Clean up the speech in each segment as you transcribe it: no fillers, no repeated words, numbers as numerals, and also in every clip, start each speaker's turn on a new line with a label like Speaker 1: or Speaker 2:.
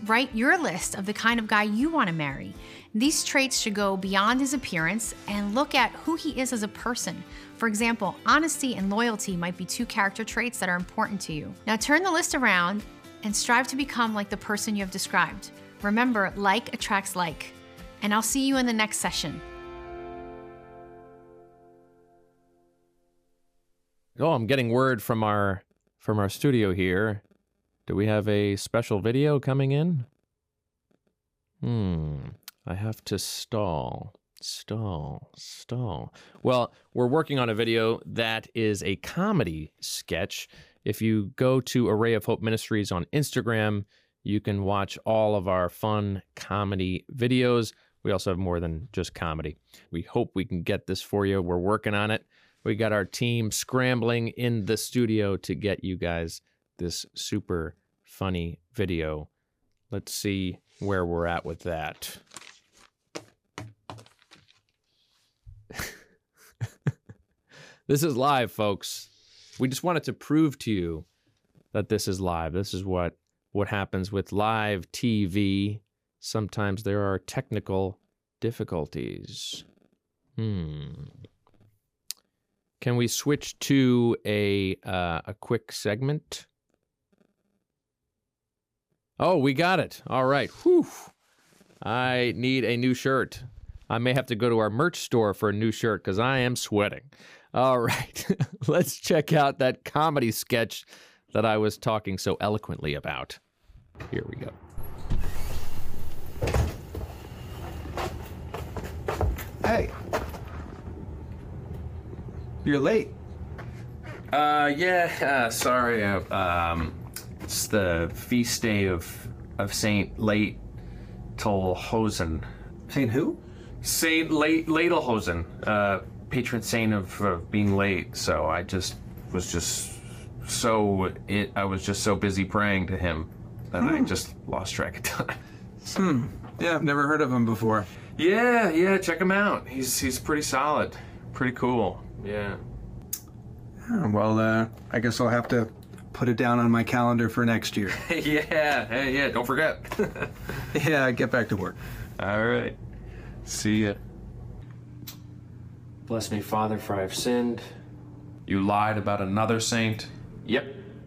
Speaker 1: write your list of the kind of guy you want to marry. These traits should go beyond his appearance and look at who he is as a person. For example, honesty and loyalty might be two character traits that are important to you. Now turn the list around and strive to become like the person you have described. Remember, like attracts like. And I'll see you in the next session.
Speaker 2: Oh, I'm getting word from our studio here. Do we have a special video coming in? I have to stall. Well, we're working on a video that is a comedy sketch. If you go to Array of Hope Ministries on Instagram, you can watch all of our fun comedy videos. We also have more than just comedy. We hope we can get this for you. We're working on it. We got our team scrambling in the studio to get you guys this super funny video. Let's see where we're at with that. This is live, folks. We just wanted to prove to you that this is live. This is what happens with live TV. Sometimes there are technical difficulties. Can we switch to a quick segment? Oh, we got it. All right. Whew. I need a new shirt. I may have to go to our merch store for a new shirt because I am sweating. All right. Let's check out that comedy sketch that I was talking so eloquently about. Here we go.
Speaker 3: Hey. You're late.
Speaker 2: Sorry. It's the feast day of Saint Leitelhosen.
Speaker 3: Saint who?
Speaker 2: Saint Leitelhosen, patron saint of being late. So I was just so busy praying to him that I just lost track of time.
Speaker 3: Yeah, I've never heard of him before.
Speaker 2: Yeah, check him out. He's pretty solid, pretty cool. Yeah.
Speaker 3: Well, I guess I'll have to put it down on my calendar for next year.
Speaker 2: Yeah, don't forget.
Speaker 3: Yeah, get back to work.
Speaker 2: All right. See ya. Bless me, Father, for I have sinned. You lied about another saint? Yep.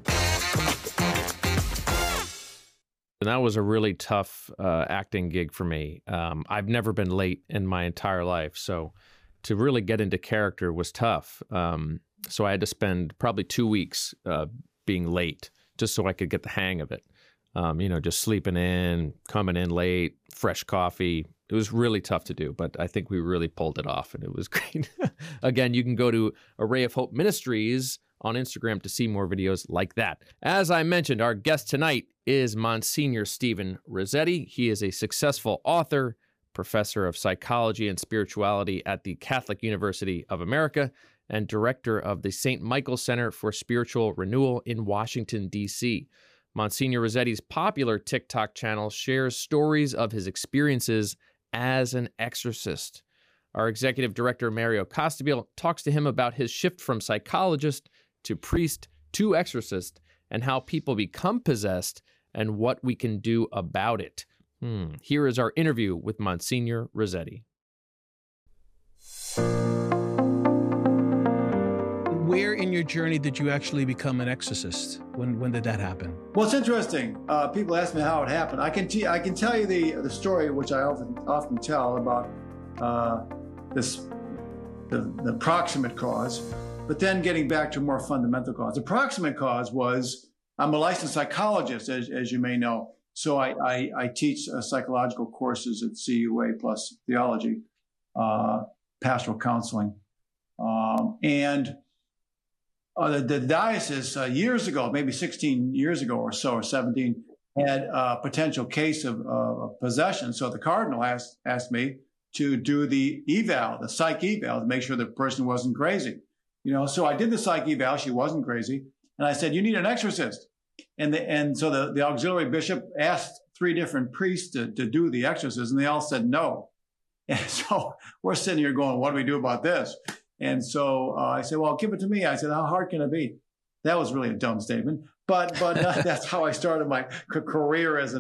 Speaker 2: And that was a really tough acting gig for me. I've never been late in my entire life, so to really get into character was tough. So I had to spend probably 2 weeks being late just so I could get the hang of it. Just sleeping in, coming in late, fresh coffee. It was really tough to do, but I think we really pulled it off, and it was great. Again, you can go to Array of Hope Ministries on Instagram to see more videos like that. As I mentioned, our guest tonight is Monsignor Stephen Rossetti. He is a successful author, professor of psychology and spirituality at the Catholic University of America, and director of the St. Michael Center for Spiritual Renewal in Washington, D.C. Monsignor Rossetti's popular TikTok channel shares stories of his experiences as an exorcist. Our executive director, Mario Costabile, talks to him about his shift from psychologist to priest to exorcist and how people become possessed and what we can do about it. Here is our interview with Monsignor Rossetti.
Speaker 4: Where in your journey did you actually become an exorcist? When did that happen?
Speaker 5: Well, it's interesting. People ask me how it happened. I can tell you the story, which I often tell about the proximate cause, but then getting back to a more fundamental cause. The proximate cause was I'm a licensed psychologist, as you may know. So I teach psychological courses at CUA plus theology, pastoral counseling, and the diocese years ago, maybe 16 years ago or so, or 17, had a potential case of possession. So the cardinal asked me to do the eval, the psych eval, to make sure the person wasn't crazy. So I did the psych eval. She wasn't crazy, and I said, "You need an exorcist." And so the auxiliary bishop asked 3 different priests to do the exorcism, and they all said no. And so we're sitting here going, "What do we do about this?" And so I said, "Well, give it to me." I said, "How hard can it be?" That was really a dumb statement, but that's how I started my career as